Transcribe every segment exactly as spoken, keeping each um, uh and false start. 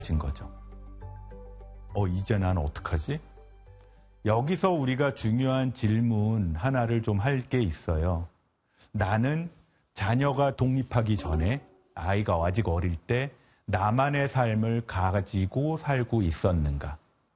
진 거죠. 어, 이제 난 어떡하지? 여기서 우리가 중요한 질문 하나를 좀 할 게 있어요. 나는 자녀가 독립하기 전에, 아이가 아직 어릴 때 나만의 삶을 가지고 살고 있었는가?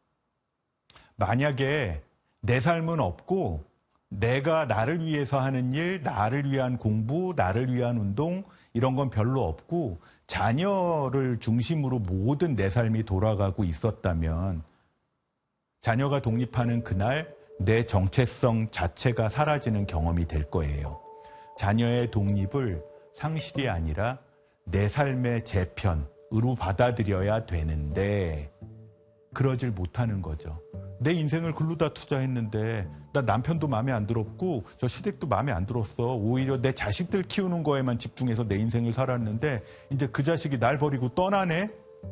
만약에 내 삶은 없고 내가 나를 위해서 하는 일, 나를 위한 공부, 나를 위한 운동 이런 건 별로 없고 자녀를 중심으로 모든 내 삶이 돌아가고 있었다면 자녀가 독립하는 그날 내 정체성 자체가 사라지는 경험이 될 거예요. 자녀의 독립을 상실이 아니라 내 삶의 재편으로 받아들여야 되는데 그러질 못하는 거죠. 내 인생을 글로다 투자했는데 나 남편도 마음에 안 들었고 저 시댁도 마음에 안 들었어. 오히려 내 자식들 키우는 거에만 집중해서 내 인생을 살았는데 이제 그 자식이 날 버리고 떠나네?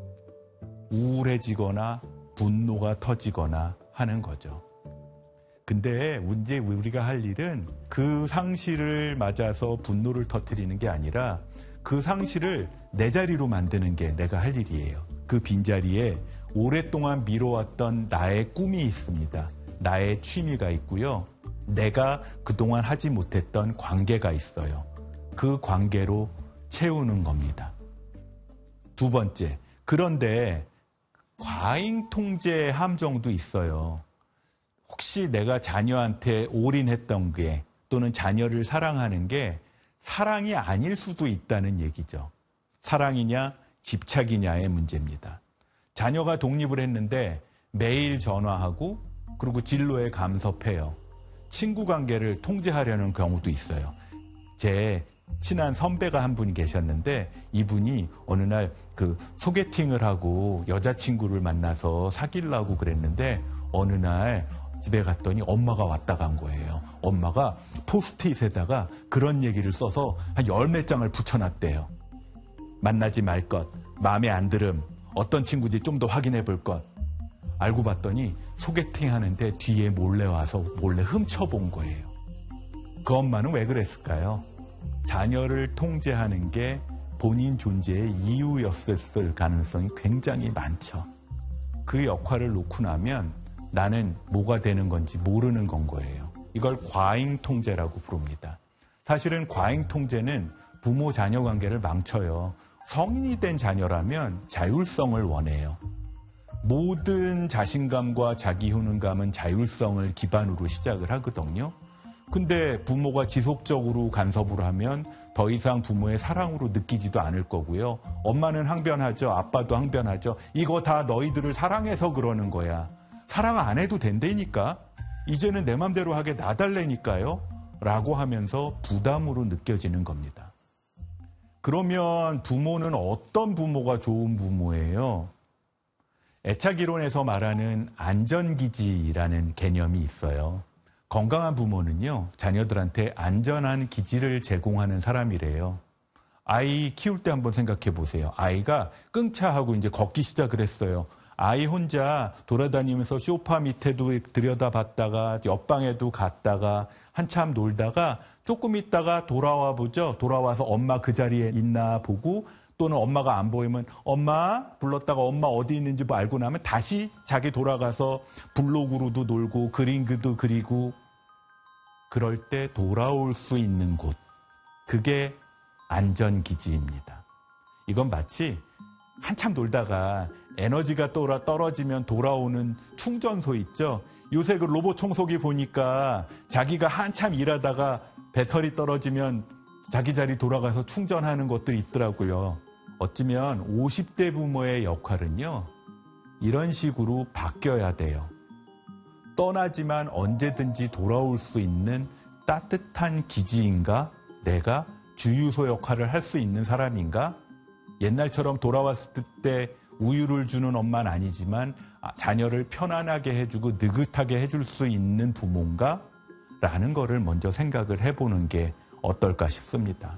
우울해지거나 분노가 터지거나 하는 거죠. 근데 이제 우리가 할 일은 그 상실을 맞아서 분노를 터뜨리는 게 아니라 그 상실을 내 자리로 만드는 게 내가 할 일이에요. 그 빈자리에 오랫동안 미뤄왔던 나의 꿈이 있습니다. 나의 취미가 있고요. 내가 그동안 하지 못했던 관계가 있어요. 그 관계로 채우는 겁니다. 두 번째, 그런데 과잉 통제 함정도 있어요. 혹시 내가 자녀한테 올인했던 게 또는 자녀를 사랑하는 게 사랑이 아닐 수도 있다는 얘기죠. 사랑이냐 집착이냐의 문제입니다. 자녀가 독립을 했는데 매일 전화하고 그리고 진로에 감섭해요. 친구 관계를 통제하려는 경우도 있어요. 제 친한 선배가 한 분이 계셨는데 이분이 어느 날 그 소개팅을 하고 여자친구를 만나서 사귀려고 그랬는데 어느 날 집에 갔더니 엄마가 왔다 간 거예요. 엄마가 포스트잇에다가 그런 얘기를 써서 한 열 몇 장을 붙여놨대요. 만나지 말 것, 마음에 안 들음, 어떤 친구인지 좀 더 확인해 볼 것. 알고 봤더니 소개팅 하는데 뒤에 몰래 와서 몰래 훔쳐본 거예요. 그 엄마는 왜 그랬을까요? 자녀를 통제하는 게 본인 존재의 이유였을 가능성이 굉장히 많죠. 그 역할을 놓고 나면 나는 뭐가 되는 건지 모르는 건 거예요. 이걸 과잉 통제라고 부릅니다. 사실은 과잉 통제는 부모 자녀 관계를 망쳐요. 성인이 된 자녀라면 자율성을 원해요. 모든 자신감과 자기 효능감은 자율성을 기반으로 시작을 하거든요. 근데 부모가 지속적으로 간섭을 하면 더 이상 부모의 사랑으로 느끼지도 않을 거고요. 엄마는 항변하죠. 아빠도 항변하죠. 이거 다 너희들을 사랑해서 그러는 거야. 사랑 안 해도 된다니까. 이제는 내 맘대로 하게 놔달라니까요. 라고 하면서 부담으로 느껴지는 겁니다. 그러면 부모는 어떤 부모가 좋은 부모예요? 애착이론에서 말하는 안전기지라는 개념이 있어요. 건강한 부모는요, 자녀들한테 안전한 기지를 제공하는 사람이래요. 아이 키울 때 한번 생각해 보세요. 아이가 끙차하고 이제 걷기 시작을 했어요. 아이 혼자 돌아다니면서 소파 밑에도 들여다봤다가 옆방에도 갔다가 한참 놀다가 조금 있다가 돌아와 보죠. 돌아와서 엄마 그 자리에 있나 보고 또는 엄마가 안 보이면 엄마 불렀다가 엄마 어디 있는지 알고 나면 다시 자기 돌아가서 블록으로도 놀고 그림도 그리고 그럴 때 돌아올 수 있는 곳. 그게 안전기지입니다. 이건 마치 한참 놀다가 에너지가 떨어지면 돌아오는 충전소 있죠. 요새 그 로봇 청소기 보니까 자기가 한참 일하다가 배터리 떨어지면 자기 자리 돌아가서 충전하는 것들이 있더라고요. 어쩌면 오십 대 부모의 역할은요, 이런 식으로 바뀌어야 돼요. 떠나지만 언제든지 돌아올 수 있는 따뜻한 기지인가? 내가 주유소 역할을 할 수 있는 사람인가? 옛날처럼 돌아왔을 때 우유를 주는 엄마는 아니지만 자녀를 편안하게 해주고 느긋하게 해줄 수 있는 부모인가? 라는 거를 먼저 생각을 해보는 게 어떨까 싶습니다.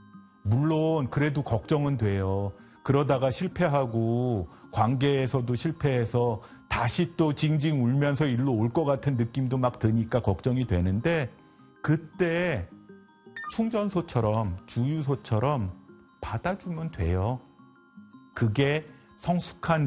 물론 그래도 걱정은 돼요. 그러다가 실패하고 관계에서도 실패해서 다시 또 징징 울면서 일로 올 것 같은 느낌도 막 드니까 걱정이 되는데 그때 충전소처럼 주유소처럼 받아주면 돼요. 그게 성숙한